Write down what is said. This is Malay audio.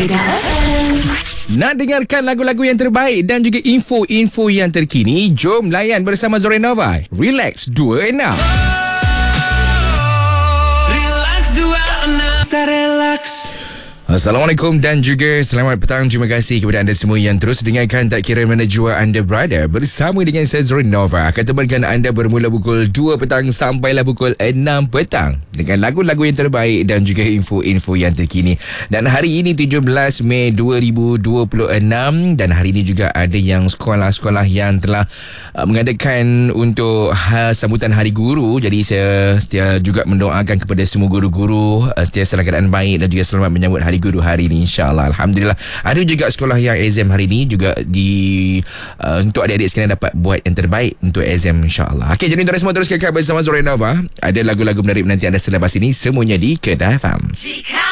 Kedah FM. Nak dengarkan lagu-lagu yang terbaik dan juga info-info yang terkini? Jom layan bersama Zorenova. Relax 26. Relax 26. Tak relax. Assalamualaikum dan juga selamat petang. Terima kasih kepada anda semua yang terus dengarkan Tak Kira Mana Jua Anda Berada. Bersama dengan saya Zorenova akan temankan anda bermula pukul 2 petang sampailah pukul 6 petang dengan lagu-lagu yang terbaik dan juga info-info yang terkini. Dan hari ini 17 Mei 2026 dan hari ini juga ada yang sekolah-sekolah yang telah mengadakan untuk sambutan Hari Guru. Jadi saya setia juga mendoakan kepada semua guru-guru sentiasa dalam keadaan baik dan juga selamat menyambut Hari Guru hari ini, insyaAllah. Alhamdulillah. Ada juga sekolah yang exam hari ini juga untuk adik-adik sekalian dapat buat yang terbaik untuk exam, insyaAllah. Okey, jadi tuan semua terus kekal bersama Zorenova. Ada lagu-lagu menarik menanti anda selepas ini, semuanya di Kedah FM.